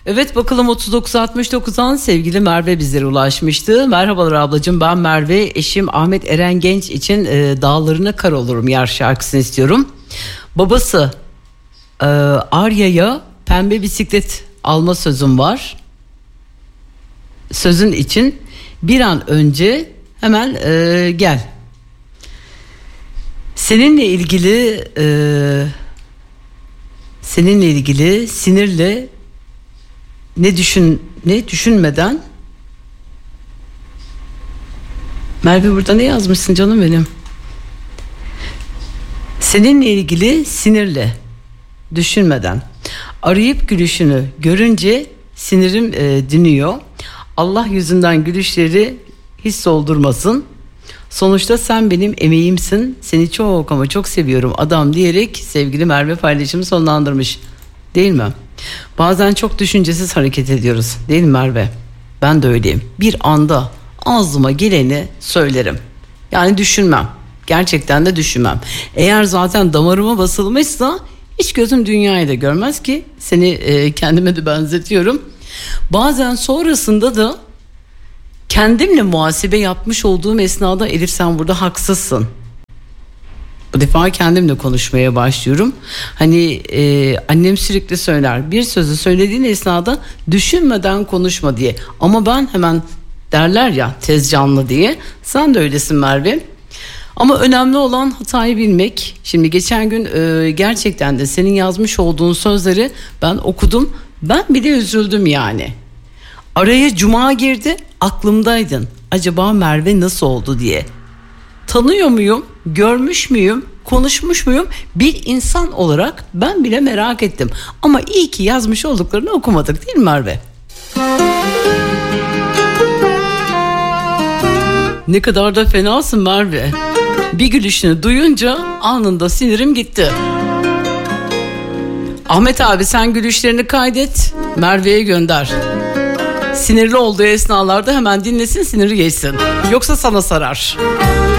Evet, bakalım 3969'dan sevgili Merve bizlere ulaşmıştı. Merhabalar ablacığım, ben Merve. Eşim Ahmet Eren Genç için Dağlarına Kar Olurum Yar şarkısını istiyorum. Babası Arya'ya pembe bisiklet alma sözüm var. Sözün için bir an önce hemen gel. Seninle ilgili sinirle ne düşünmeden. Merve, burada ne yazmışsın canım benim? Seninle ilgili sinirle düşünmeden arayıp gülüşünü görünce sinirim diniyor. Allah yüzünden gülüşleri hiç soldurmasın. Sonuçta sen benim emeğimsin. Seni çok ama çok seviyorum adam diyerek sevgili Merve paylaşımı sonlandırmış. Değil mi? Bazen çok düşüncesiz hareket ediyoruz. Değil mi Merve? Ben de öyleyim. Bir anda ağzıma geleni söylerim. Yani düşünmem. Gerçekten de düşünmem. Eğer zaten damarıma basılmışsa hiç gözüm dünyayı da görmez ki. Seni kendime de benzetiyorum. Bazen sonrasında da kendimle muhasebe yapmış olduğum esnada Elif sen burada haksızsın. Bu defa kendimle konuşmaya başlıyorum. Hani annem sürekli söyler, bir sözü söylediğin esnada düşünmeden konuşma diye. Ama ben hemen derler ya tez canlı diye. Sen de öylesin Merve. Ama önemli olan hatayı bilmek. Şimdi geçen gün gerçekten de senin yazmış olduğun sözleri ben okudum. Ben bile üzüldüm yani. Araya cuma girdi, aklımdaydın. Acaba Merve nasıl oldu diye. Tanıyor muyum, görmüş müyüm, konuşmuş muyum? Bir insan olarak ben bile merak ettim. Ama iyi ki yazmış olduklarını okumadık, değil mi Merve? Ne kadar da fenasın Merve. Bir gülüşünü duyunca anında sinirim gitti. Ahmet abi, sen gülüşlerini kaydet, Merve'ye gönder. Sinirli olduğu esnalarda hemen dinlesin, siniri geçsin. Yoksa sana sarar.